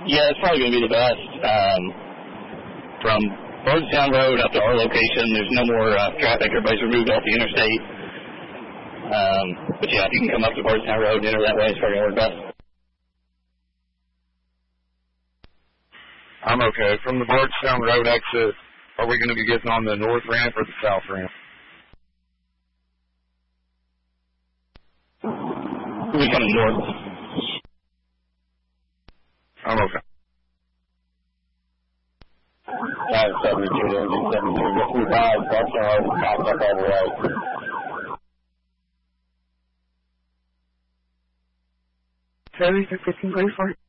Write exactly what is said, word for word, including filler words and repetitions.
Yeah, it's probably going to be the best. Um, from Bardstown Road up to our location, there's no more uh, traffic. Everybody's removed off the interstate. Um, but yeah, if you can come up to Bardstown Road and enter that way, it's probably going to work best. I'm okay. From the Bardstown Road exit, are we going to be getting on the north ramp or the south ramp? We're coming north. I'm okay. five seventy-two, engine seventy-two, go through five, Bardstown Road, back up all the way. Service for fifteen twenty-four.